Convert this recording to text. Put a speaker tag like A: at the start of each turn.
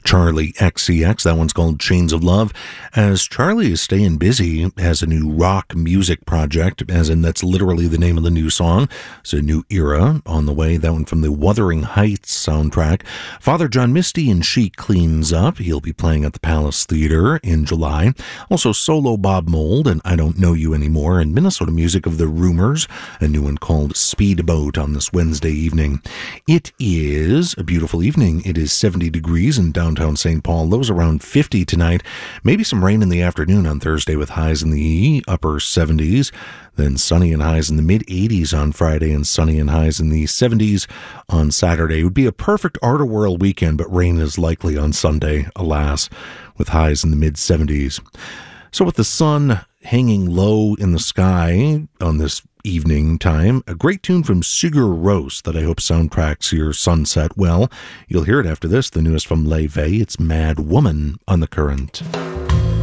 A: Charlie XCX. That one's called Chains of Love. As Charlie is staying busy, has a new rock music project, as in that's literally the name of the new song. It's a new era on the way. That one from the Wuthering Heights soundtrack. Father John Misty and She Cleans Up. He'll be playing at the Palace Theater in July. Also Solo Bob Mould and I Don't Know You Anymore, and Minnesota music of The Rumors, a new one called Speedboat on this Wednesday evening. It is a beautiful evening. It is 70 degrees in downtown St. Paul. Lows around 50 tonight. Maybe some rain in the afternoon on Thursday with highs in the upper 70s. Then sunny and highs in the mid-80s on Friday and sunny and highs in the 70s on Saturday. It would be a perfect Art-A-Whirl weekend, but rain is likely on Sunday, alas, with highs in the mid-70s. So with the sun hanging low in the sky on this evening time, a great tune from Sigur Rós that I hope soundtracks your sunset well. You'll hear it after this, the newest from Leve. It's Mad Woman on The Current.